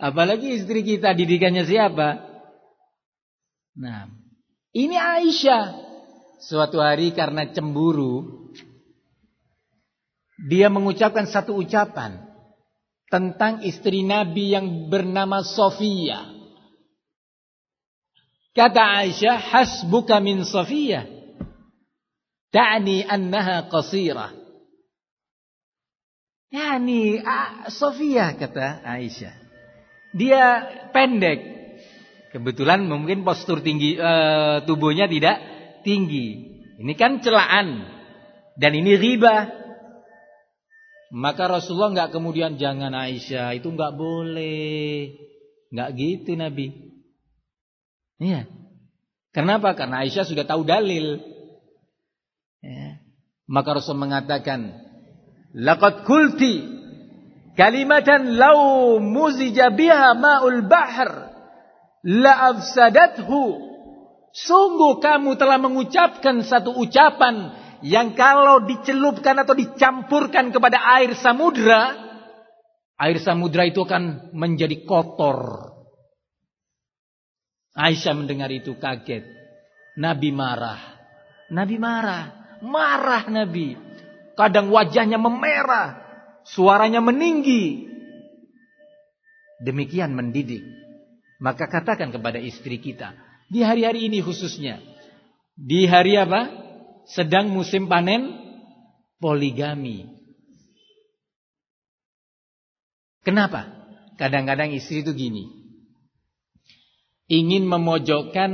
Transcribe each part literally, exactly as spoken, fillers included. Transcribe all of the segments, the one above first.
Apalagi istri kita, didikannya siapa? Nah, ini Aisyah. Suatu hari karena cemburu, dia mengucapkan satu ucapan tentang istri Nabi yang bernama Sofia. Kata Aisyah, hasbuka min Sofia, ta'ni annaha qasirah. Yani Sofia, kata Aisyah, dia pendek. Kebetulan mungkin postur tinggi uh, tubuhnya tidak tinggi. Ini kan celaan dan ini riba. Maka Rasulullah nggak kemudian, jangan Aisyah, itu nggak boleh, nggak gitu Nabi. Iya. Kenapa? Karena Aisyah sudah tahu dalil. Ya. Maka Rasul mengatakan, laqad qulti kalimatan law muzija biha ma'ul bahr la afsadathu. Sungguh kamu telah mengucapkan satu ucapan yang kalau dicelupkan atau dicampurkan kepada air samudra, air samudra itu akan menjadi kotor. Aisyah mendengar itu kaget. Nabi marah. Nabi marah. Marah Nabi. Kadang wajahnya memerah, suaranya meninggi. Demikian mendidik. Maka katakan kepada istri kita, di hari-hari ini khususnya, di hari apa? Sedang musim panen poligami. Kenapa? Kadang-kadang istri itu gini, ingin memojokkan.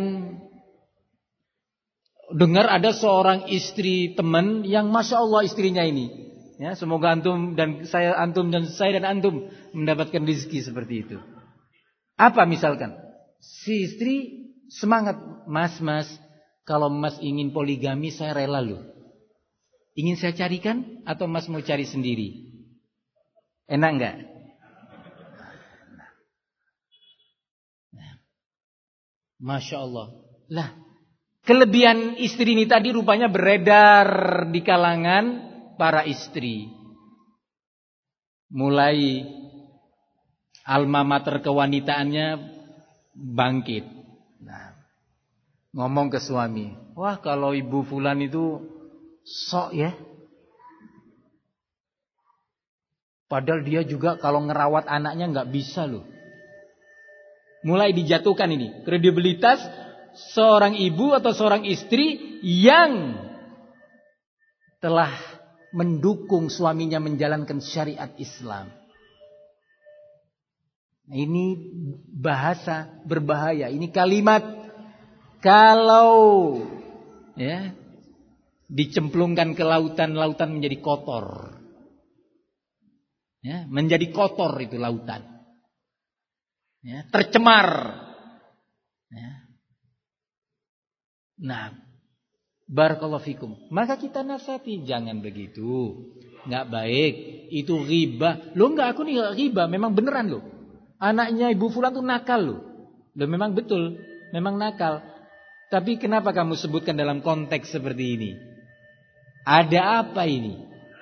Dengar ada seorang istri teman yang masya Allah istrinya ini, ya, semoga antum dan saya, antum dan saya dan antum mendapatkan rezeki seperti itu. Apa misalkan? Si istri semangat, mas mas, kalau mas ingin poligami saya rela loh. Ingin saya carikan atau mas mau cari sendiri? Enak enggak? Masya Allah. Lah, kelebihan istri ini tadi rupanya beredar di kalangan para istri. Mulai alma mater kewanitaannya bangkit. Nah, ngomong ke suami, wah kalau ibu fulan itu sok ya. Padahal dia juga kalau ngerawat anaknya nggak bisa loh. Mulai dijatuhkan ini kredibilitas seorang ibu atau seorang istri yang telah mendukung suaminya menjalankan syariat Islam. Ini bahasa berbahaya. Ini kalimat kalau ya dicemplungkan ke lautan, lautan menjadi kotor. Ya, menjadi kotor itu lautan. Ya, tercemar. Ya. Nah, barakallahu fikum. Maka kita nasihati, jangan begitu. Enggak baik, itu riba. Loh enggak, aku nih riba, memang beneran loh. Anaknya ibu fulan tuh nakal loh. Loh memang betul, memang nakal. Tapi kenapa kamu sebutkan dalam konteks seperti ini? Ada apa ini?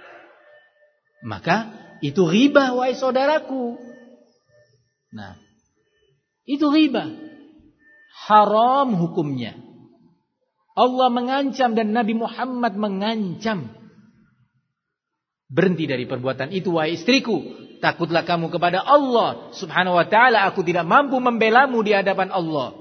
Maka itu riba wahai saudaraku. Nah, itu riba. Haram hukumnya. Allah mengancam dan Nabi Muhammad mengancam. Berhenti dari perbuatan itu wahai istriku. Takutlah kamu kepada Allah subhanahu wa ta'ala. Aku tidak mampu membelamu di hadapan Allah.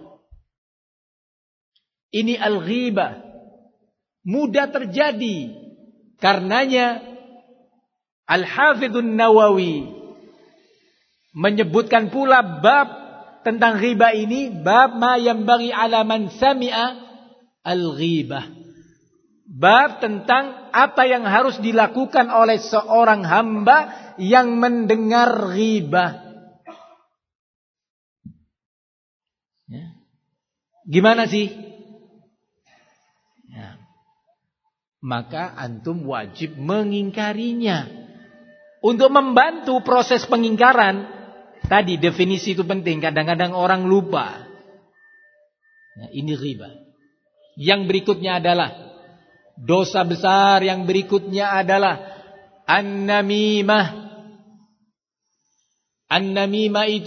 Ini al-ghibah. Mudah terjadi. Karenanya Al-Hafidhun Nawawi menyebutkan pula bab tentang ghibah ini. Bab ma yambaghi ala man sami'a al-ghibah. Bab tentang apa yang harus dilakukan oleh seorang hamba yang mendengar ghibah. Ya. Gimana sih? Ya. Maka antum wajib mengingkarinya. Untuk membantu proses pengingkaran, tadi definisi itu penting. Kadang-kadang orang lupa. Ya, ini ghibah. Yang berikutnya adalah dosa besar. Yang berikutnya adalah an-namimah. An-namimah itu